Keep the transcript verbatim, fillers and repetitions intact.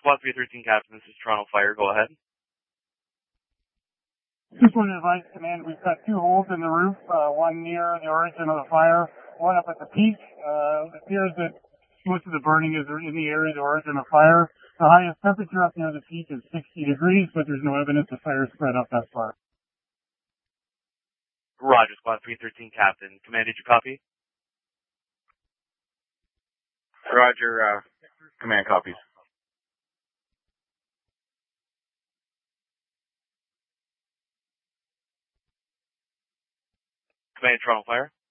Squad three thirteen, Captain. This is Toronto Fire. Go ahead. Just wanted to advise Command, we've got two holes in the roof, uh, one near the origin of the fire, one up at the peak. Uh, it appears that most of the burning is in the area of the origin of fire. The highest temperature up near the peak is sixty degrees, but there's no evidence of fire spread up that far. Roger, Squad three thirteen, Captain. Command, did you copy? Roger, uh, Command copies. Command, Toronto Fire.